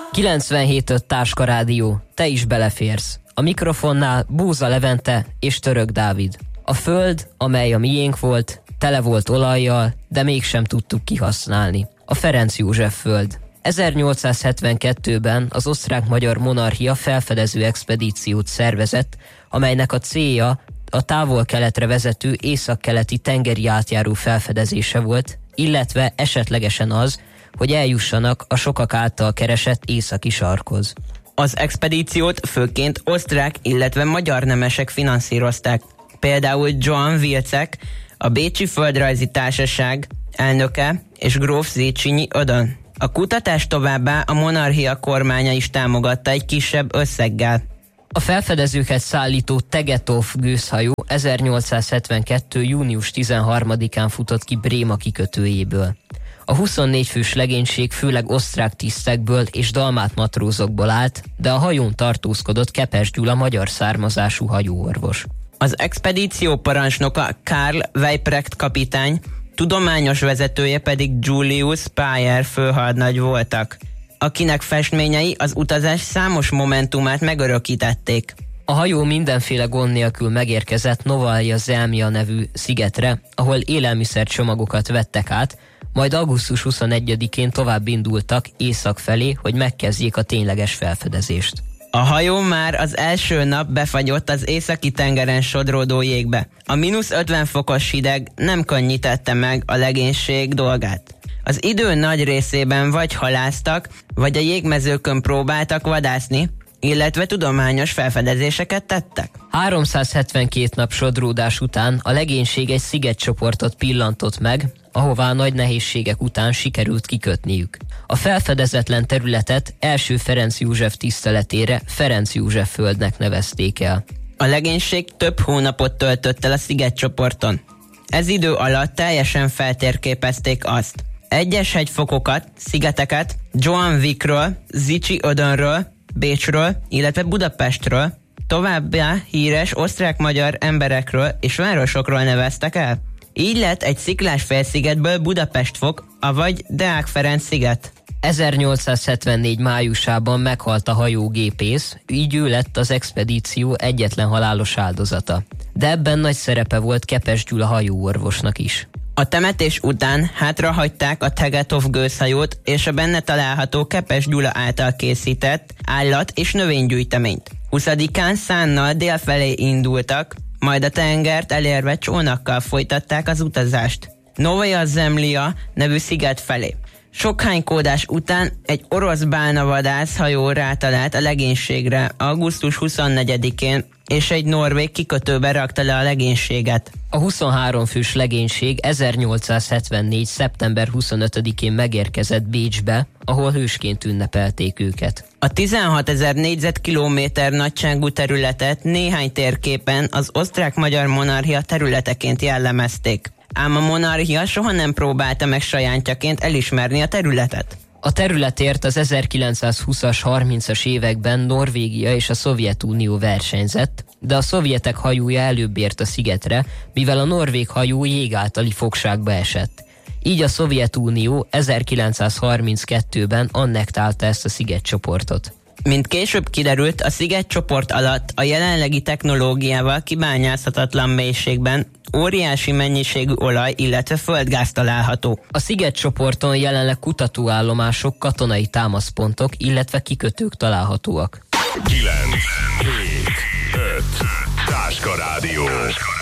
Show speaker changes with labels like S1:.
S1: 97.5 Táska Rádió, te is beleférsz. A mikrofonnál Bóza Levente és Török Dávid. A föld, amely a miénk volt, tele volt olajjal, de mégsem tudtuk kihasználni. A Ferenc József föld. 1872-ben az osztrák-magyar monarchia felfedező expedíciót szervezett, amelynek a célja a távol-keletre vezető északkeleti tengeri átjáró felfedezése volt, illetve esetlegesen az, hogy eljussanak a sokak által keresett északi sarkhoz.
S2: Az expedíciót főként osztrák, illetve magyar nemesek finanszírozták. Például Johann Wilczek, a Bécsi Földrajzi Társaság elnöke és gróf Széchenyi Ödön. A kutatást továbbá a monarchia kormánya is támogatta egy kisebb összeggel.
S1: A felfedezőket szállító Tegetov gőzhajó 1872. június 13-án futott ki Bréma kikötőjéből. A 24 fős legénység főleg osztrák tisztekből és dalmát matrózokból állt, de a hajón tartózkodott Kepes Gyula magyar származású hajóorvos.
S2: Az expedíció parancsnoka Karl Weiprecht kapitány, tudományos vezetője pedig Julius Payer főhadnagy voltak, akinek festményei az utazás számos momentumát megörökítették.
S1: A hajó mindenféle gond nélkül megérkezett Novaja Zemlja nevű szigetre, ahol élelmiszercsomagokat vettek át, majd augusztus 21-én tovább indultak észak felé, hogy megkezdjék a tényleges felfedezést.
S2: A hajó már az első nap befagyott az északi tengeren sodródó jégbe. A -50 fokos hideg nem könnyítette meg a legénység dolgát. Az idő nagy részében vagy halásztak, vagy a jégmezőkön próbáltak vadászni, illetve tudományos felfedezéseket tettek.
S1: 372 nap sodródás után a legénység egy szigetcsoportot pillantott meg, ahová nagy nehézségek után sikerült kikötniük. A felfedezetlen területet első Ferenc József tiszteletére Ferenc József földnek nevezték el.
S2: A legénység több hónapot töltött el a szigetcsoporton. Ez idő alatt teljesen feltérképezték azt. Egyes hegyfokokat, szigeteket Johann Wickről, Zichy Ödönről, Bécsről, illetve Budapestről, továbbá híres osztrák-magyar emberekről és városokról neveztek el. Így lett egy sziklás félszigetből Budapest-fok, avagy Deák Ferenc sziget.
S1: 1874 májusában meghalt a hajógépész, így ő lett az expedíció egyetlen halálos áldozata. De ebben nagy szerepe volt Kepes Gyula hajóorvosnak is.
S2: A temetés után hátrahagyták a Tegetov gőzhajót és a benne található Kepes Gyula által készített állat- és növénygyűjteményt. 20-án szánnal délfelé indultak, majd a tengert elérve csónakkal folytatták az utazást Novaja Zemlja nevű sziget felé. Sok hánykódás után egy orosz bálnavadász hajó rátalált a legénységre augusztus 24-én, és egy norvég kikötőbe rakta le a legénységet.
S1: A 23 fős legénység 1874. szeptember 25-én megérkezett Bécsbe, ahol hősként ünnepelték őket.
S2: A 16 000 négyzetkilométer nagyságú területet néhány térképen az osztrák-magyar monarchia területeként jellemezték. Ám a monarchia soha nem próbálta meg sajátjaként elismerni a területet.
S1: A területért az 1920-as, 30-as években Norvégia és a Szovjetunió versenyzett, de a szovjetek hajója előbb ért a szigetre, mivel a norvég hajó jég általi fogságba esett. Így a Szovjetunió 1932-ben annektálta ezt a szigetcsoportot.
S2: Mint később kiderült, a szigetcsoport alatt a jelenlegi technológiával kibányászhatatlan mélységben óriási mennyiségű olaj, illetve földgáz található.
S1: A szigetcsoporton jelenleg kutatóállomások, katonai támaszpontok, illetve kikötők találhatóak.
S3: 9, 7, 5, Táska Rádió.